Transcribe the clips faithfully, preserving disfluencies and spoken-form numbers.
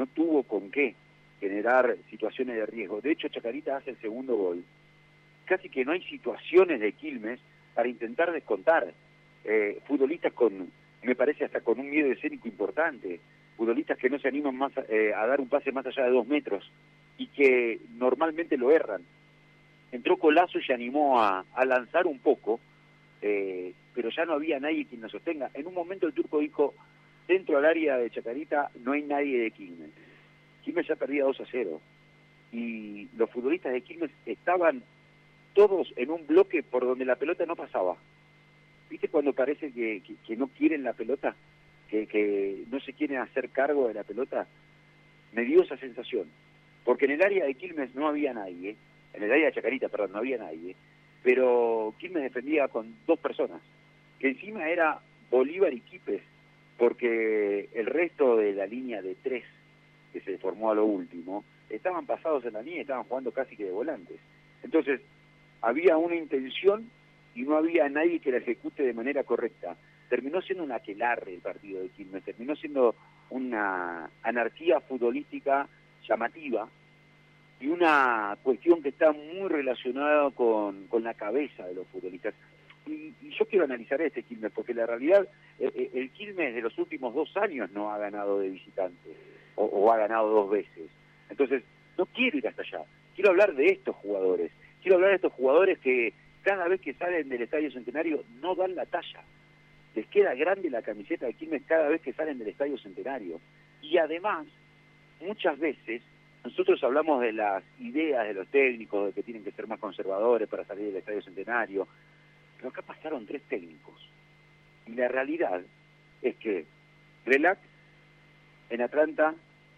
no tuvo con qué generar situaciones de riesgo. De hecho, Chacarita hace el segundo gol. Casi que no hay situaciones de Quilmes para intentar descontar. Eh, futbolistas con, me parece, hasta con un miedo escénico importante. Futbolistas que no se animan más eh, a dar un pase más allá de dos metros y que normalmente lo erran. Entró Colazo y se animó a, a lanzar un poco, eh, pero ya no había nadie quien nos sostenga. En un momento el turco dijo, dentro del área de Chacarita no hay nadie de Quilmes. Quilmes ya perdía dos a cero. Y los futbolistas de Quilmes estaban todos en un bloque por donde la pelota no pasaba. ¿Viste cuando parece que, que, que no quieren la pelota? Que, que no se quieren hacer cargo de la pelota. Me dio esa sensación. Porque en el área de Quilmes no había nadie. En el área de Chacarita, perdón, no había nadie. Pero Quilmes defendía con dos personas. Que encima era Bolívar y Quipes. Porque el resto de la línea de tres que se formó a lo último, estaban pasados en la línea y estaban jugando casi que de volantes. Entonces, había una intención y no había nadie que la ejecute de manera correcta. Terminó siendo un aquelarre el partido de Quilmes, terminó siendo una anarquía futbolística llamativa y una cuestión que está muy relacionada con, con la cabeza de los futbolistas. Y, y yo quiero analizar este Quilmes, porque la realidad, el, el Quilmes de los últimos dos años no ha ganado de visitante, o, o ha ganado dos veces. Entonces, no quiero ir hasta allá, quiero hablar de estos jugadores, quiero hablar de estos jugadores que cada vez que salen del Estadio Centenario no dan la talla. Les queda grande la camiseta de Quilmes cada vez que salen del Estadio Centenario. Y además, muchas veces, nosotros hablamos de las ideas de los técnicos, de que tienen que ser más conservadores para salir del Estadio Centenario, pero acá pasaron tres técnicos. Y la realidad es que Relac en Atlanta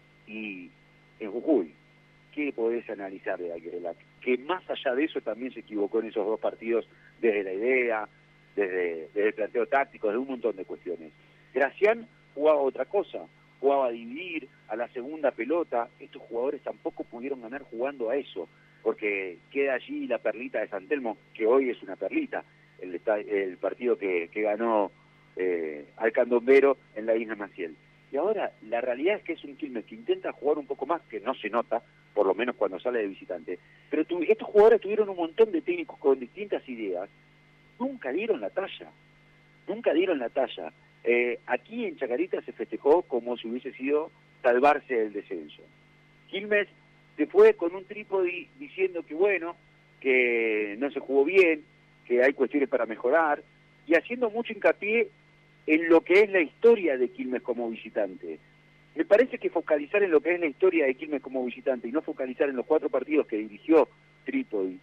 y en Jujuy, ¿qué podés analizar de Relac? Que más allá de eso también se equivocó en esos dos partidos desde la idea, desde, desde el planteo táctico, de un montón de cuestiones. Gracián jugaba otra cosa, jugaba a dividir, a la segunda pelota. Estos jugadores tampoco pudieron ganar jugando a eso, porque queda allí la perlita de San Telmo, que hoy es una perlita, el, el partido que, que ganó eh, al Candombero en la Isla Maciel. Y ahora la realidad es que es un Quilmes que intenta jugar un poco más, que no se nota, por lo menos cuando sale de visitante, pero tu, estos jugadores tuvieron un montón de técnicos con distintas ideas, nunca dieron la talla, nunca dieron la talla. Eh, aquí en Chacarita se festejó como si hubiese sido salvarse del descenso. Quilmes se fue con un trípode diciendo que bueno, que no se jugó bien, que hay cuestiones para mejorar, y haciendo mucho hincapié en lo que es la historia de Quilmes como visitante. Me parece que focalizar en lo que es la historia de Quilmes como visitante y no focalizar en los cuatro partidos que dirigió Trípodi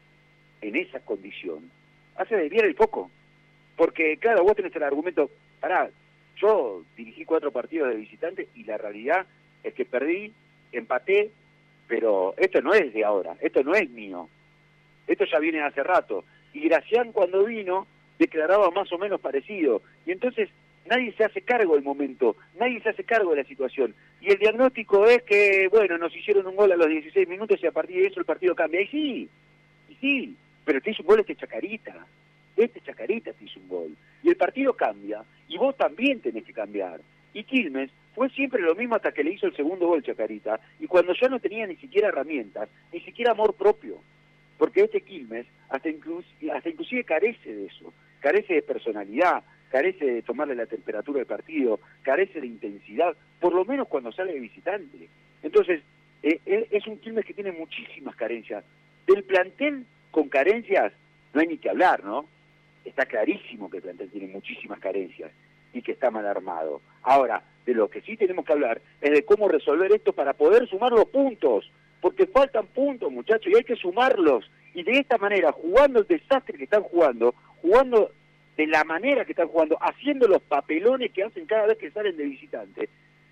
en esa condición, hace desviar el foco. Porque, claro, vos tenés el argumento, pará, yo dirigí cuatro partidos de visitante y la realidad es que perdí, empaté, pero esto no es de ahora, esto no es mío. Esto ya viene hace rato. Y Gracián cuando vino declaraba más o menos parecido. Y entonces nadie se hace cargo del momento, nadie se hace cargo de la situación. Y el diagnóstico es que, bueno, nos hicieron un gol a los dieciséis minutos y a partir de eso el partido cambia. Y sí, y sí, pero te hizo un gol este Chacarita. Este Chacarita te hizo un gol. Y el partido cambia, y vos también tenés que cambiar. Y Quilmes fue siempre lo mismo hasta que le hizo el segundo gol Chacarita, y cuando ya no tenía ni siquiera herramientas, ni siquiera amor propio. Porque este Quilmes hasta, inclu hasta inclusive carece de eso, carece de personalidad, carece de tomarle la temperatura del partido, carece de intensidad, por lo menos cuando sale de visitante. Entonces, eh, es un Quilmes que tiene muchísimas carencias. Del plantel con carencias no hay ni que hablar, ¿no? Está clarísimo que el plantel tiene muchísimas carencias y que está mal armado. Ahora, de lo que sí tenemos que hablar es de cómo resolver esto para poder sumar los puntos, porque faltan puntos, muchachos, y hay que sumarlos. Y de esta manera, jugando el desastre que están jugando, jugando de la manera que están jugando, haciendo los papelones que hacen cada vez que salen de visitante,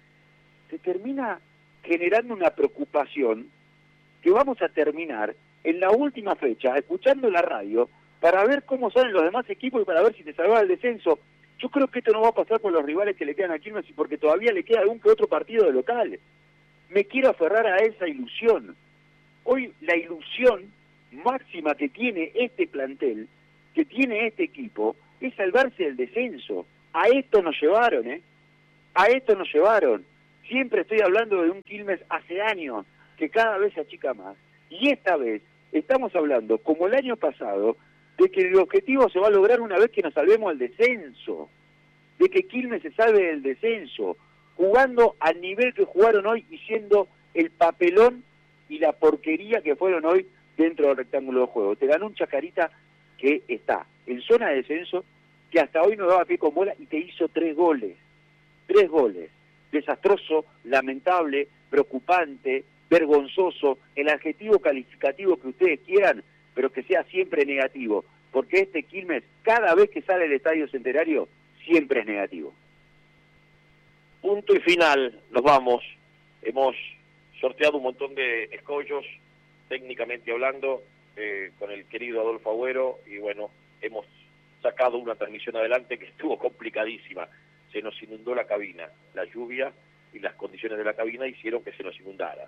se termina generando una preocupación que vamos a terminar en la última fecha, escuchando la radio, para ver cómo salen los demás equipos y para ver si te salva el descenso. Yo creo que esto no va a pasar por los rivales que le quedan a Quilmes, porque todavía le queda algún que otro partido de local. Me quiero aferrar a esa ilusión. Hoy la ilusión máxima que tiene este plantel, que tiene este equipo, es salvarse del descenso. A esto nos llevaron, ¿eh? A esto nos llevaron. Siempre estoy hablando de un Quilmes hace años, que cada vez se achica más. Y esta vez estamos hablando, como el año pasado, de que el objetivo se va a lograr una vez que nos salvemos del descenso, de que Quilmes se salve del descenso, jugando al nivel que jugaron hoy y siendo el papelón y la porquería que fueron hoy dentro del rectángulo de juego. Te ganó un Chacarita que está en zona de descenso, que hasta hoy no daba pie con bola y te hizo tres goles. Tres goles. Desastroso, lamentable, preocupante, vergonzoso, el adjetivo calificativo que ustedes quieran, pero que sea siempre negativo, porque este Quilmes, cada vez que sale del Estadio Centenario, siempre es negativo. Punto y final, nos vamos. Hemos sorteado un montón de escollos, técnicamente hablando, eh, con el querido Adolfo Agüero, y bueno, hemos sacado una transmisión adelante que estuvo complicadísima. Se nos inundó la cabina, la lluvia y las condiciones de la cabina hicieron que se nos inundara.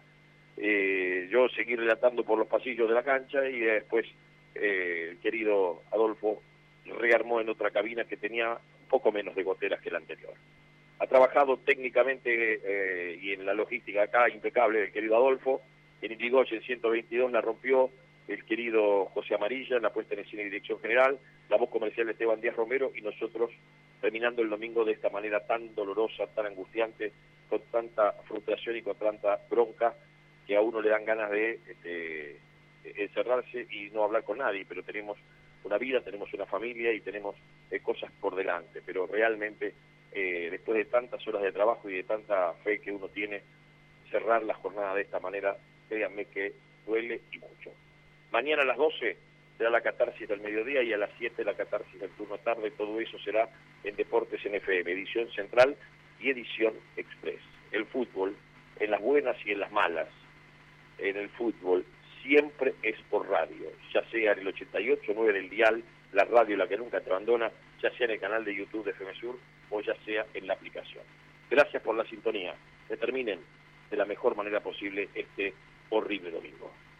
Eh, yo seguí relatando por los pasillos de la cancha y después eh, el querido Adolfo rearmó en otra cabina que tenía un poco menos de goteras que la anterior. Ha trabajado técnicamente eh, y en la logística acá impecable el querido Adolfo. En Irigoyen ciento veintidós la rompió el querido José Amarilla en la puesta en escena y dirección general, la voz comercial de Esteban Díaz Romero, y nosotros terminando el domingo de esta manera tan dolorosa, tan angustiante, con tanta frustración y con tanta bronca, que a uno le dan ganas de este, encerrarse y no hablar con nadie, pero tenemos una vida, tenemos una familia y tenemos eh, cosas por delante, pero realmente eh, después de tantas horas de trabajo y de tanta fe que uno tiene, cerrar la jornada de esta manera, créanme que duele y mucho. Mañana a las doce será la catarsis del mediodía y a las siete la catarsis del turno tarde. Todo eso será en Deportes en F M, edición central y edición express. El fútbol, en las buenas y en las malas, en el fútbol siempre es por radio, ya sea en el ochenta y ocho punto nueve del dial, la radio la que nunca te abandona, ya sea en el canal de YouTube de F M Sur o ya sea en la aplicación. Gracias por la sintonía. Que terminen de la mejor manera posible este horrible domingo.